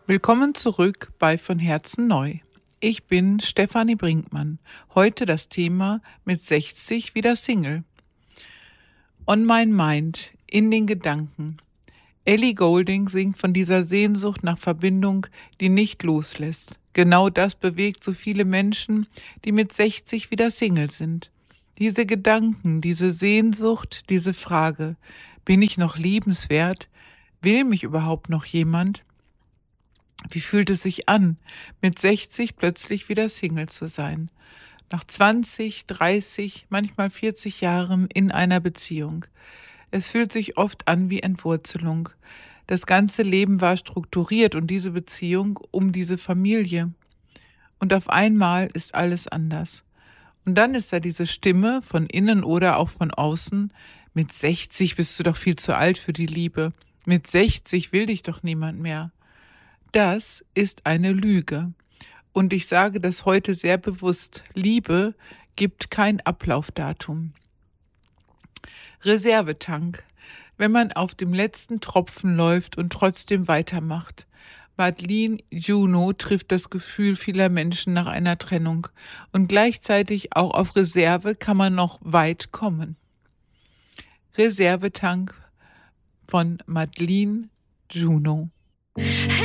Willkommen zurück bei Von Herzen neu. Ich bin Stefanie Brinkmann. Heute das Thema mit 60 wieder Single. On my mind, in den Gedanken. Ellie Goulding singt von dieser Sehnsucht nach Verbindung, die nicht loslässt. Genau das bewegt so viele Menschen, die mit 60 wieder Single sind. Diese Gedanken, diese Sehnsucht, diese Frage: Bin ich noch liebenswert? Will mich überhaupt noch jemand? Wie fühlt es sich an, mit 60 plötzlich wieder Single zu sein? Nach 20, 30, manchmal 40 Jahren in einer Beziehung. Es fühlt sich oft an wie Entwurzelung. Das ganze Leben war strukturiert und diese Beziehung um diese Familie. Und auf einmal ist alles anders. Und dann ist da diese Stimme von innen oder auch von außen: Mit 60 bist du doch viel zu alt für die Liebe. Mit 60 will dich doch niemand mehr. Das ist eine Lüge. Und ich sage das heute sehr bewusst: Liebe gibt kein Ablaufdatum. Reservetank. Wenn man auf dem letzten Tropfen läuft und trotzdem weitermacht. Madeleine Juno trifft das Gefühl vieler Menschen nach einer Trennung. Und gleichzeitig auch auf Reserve kann man noch weit kommen. Reservetank von Madeleine Juno.